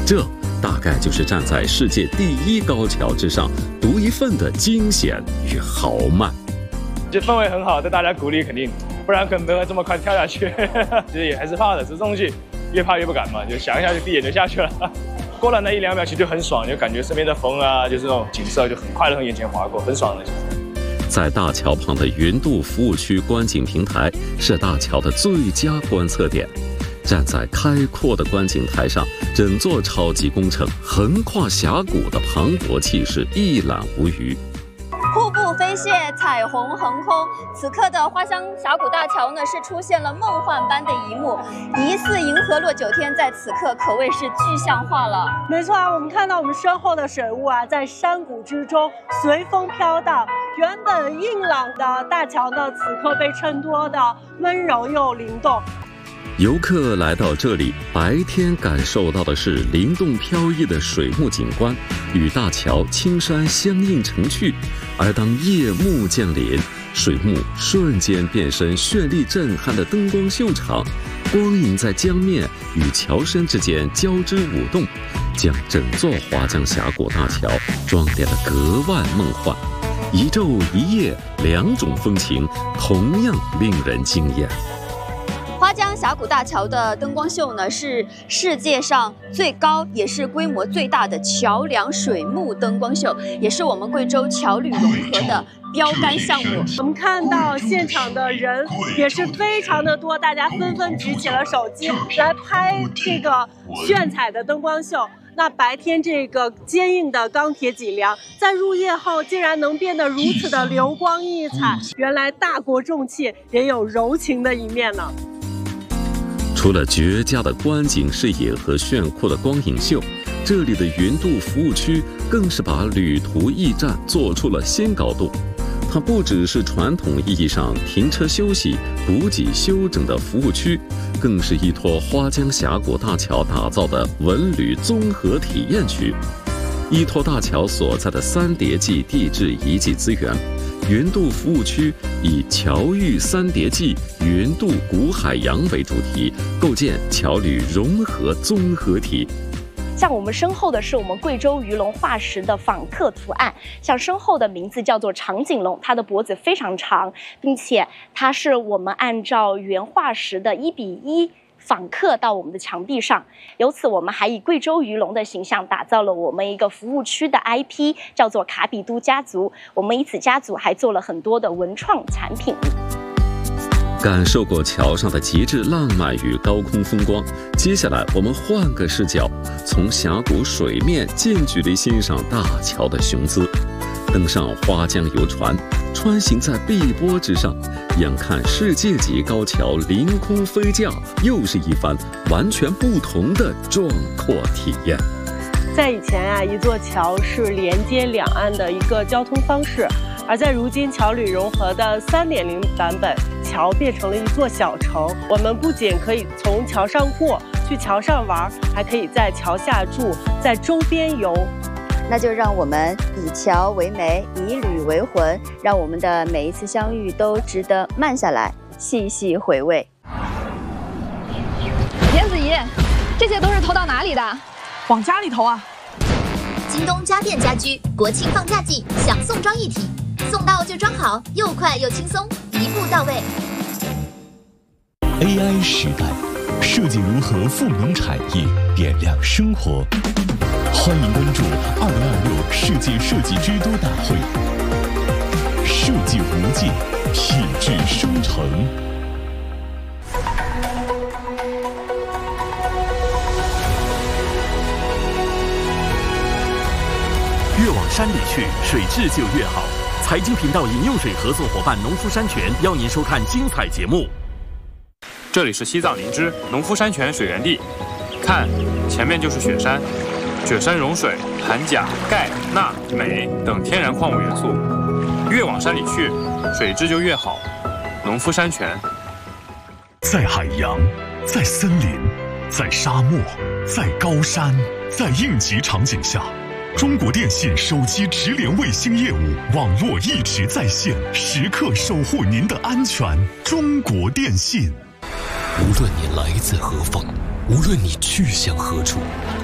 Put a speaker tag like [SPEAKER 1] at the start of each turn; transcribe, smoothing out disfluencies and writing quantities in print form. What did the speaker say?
[SPEAKER 1] 这大概就是站在世界第一高桥之上独一份的惊险与豪迈。
[SPEAKER 2] 就氛围很好，对大家鼓励肯定，不然可能不会这么快跳下去。其实也还是怕的，这东西越怕越不敢嘛，就想一下就闭眼就下去了。过了那1-2秒，其实就很爽，就感觉身边的风啊，就是那种景色就很快的从眼前划过，很爽的。
[SPEAKER 1] 在大桥旁的云渡服务区观景平台是大桥的最佳观测点。站在开阔的观景台上，整座超级工程横跨峡谷的磅礴气势一览无余。
[SPEAKER 3] 瀑布飞泻，彩虹横空。此刻的花乡峡谷大桥呢，是出现了梦幻般的一幕，疑似银河落9天，在此刻可谓是具象化了。
[SPEAKER 4] 没错啊，我们看到我们身后的水雾啊，在山谷之中随风飘荡。原本硬朗的大桥呢，此刻被衬托的温柔又灵动。
[SPEAKER 1] 游客来到这里，白天感受到的是灵动飘逸的水幕景观，与大桥青山相映成趣；而当夜幕降临，水幕瞬间变身绚丽震撼的灯光秀场，光影在江面与桥身之间交织舞动，将整座华江峡谷大桥装点得格外梦幻。一昼一夜2种风情，同样令人惊艳。
[SPEAKER 3] 花江峡谷大桥的灯光秀呢，是世界上最高也是规模最大的桥梁水幕灯光秀，也是我们贵州桥旅融合的标杆项目。
[SPEAKER 4] 我们看到现场的人也是非常的多，大家纷纷举起了手机来拍这个炫彩的灯光秀。那白天这个坚硬的钢铁脊梁，在入夜后竟然能变得如此的流光溢彩，原来大国重器也有柔情的一面呢。
[SPEAKER 1] 除了绝佳的观景视野和炫酷的光影秀，这里的云渡服务区更是把旅途驿站做出了新高度。它不只是传统意义上停车休息、补给休整的服务区，更是依托花江峡谷大桥打造的文旅综合体验区。依托大桥所在的3叠纪地质遗迹资源，云渡服务区以桥遇3叠纪、云渡古海洋为主题，构建桥旅融合综合体。
[SPEAKER 5] 像我们身后的是我们贵州鱼龙化石的仿刻图案，像身后的名字叫做长颈龙，它的脖子非常长，并且它是我们按照原化石的1:1仿刻到我们的墙壁上。由此我们还以贵州鱼龙的形象打造了我们一个服务区的 IP， 叫做卡比都家族。我们以此家族还做了很多的文创产品。
[SPEAKER 1] 感受过桥上的极致浪漫与高空风光，接下来我们换个视角，从峡谷水面近距离欣赏大桥的雄姿，登上花江游船，穿行在碧波之上，眼看世界级高桥凌空飞架，又是一番完全不同的壮阔体验。
[SPEAKER 4] 在以前啊，一座桥是连接两岸的一个交通方式，而在如今桥旅融合的3.0版本，桥变成了一座小城。我们不仅可以从桥上过去桥上玩，还可以在桥下住，在周边游。
[SPEAKER 3] 那就让我们以桥为媒，以旅为魂，让我们的每一次相遇都值得慢下来细细回味。
[SPEAKER 6] 田子怡，这些都是投到哪里的？
[SPEAKER 7] 往家里投啊！
[SPEAKER 8] 京东家电家居国庆放假季享送装一体，送到就装好，又快又轻松，一步到位。
[SPEAKER 9] AI 时代，设计如何赋能产业，点亮生活？欢迎关注2026世界设计之都大会，设计无界，品质生成。
[SPEAKER 10] 越往山里去，水质就越好。财经频道饮用水合作伙伴农夫山泉邀您收看精彩节目。
[SPEAKER 11] 这里是西藏林芝农夫山泉水源地，看，前面就是雪山，雪山融水含钾、钙、钠、镁等天然矿物元素。越往山里去，水质就越好。农夫山泉。
[SPEAKER 9] 在海洋，在森林，在沙漠，在高山，在应急场景下，中国电信手机直连卫星业务网络一直在线，时刻守护您的安全。中国电信。
[SPEAKER 12] 无论你来自何方，无论你去向何处，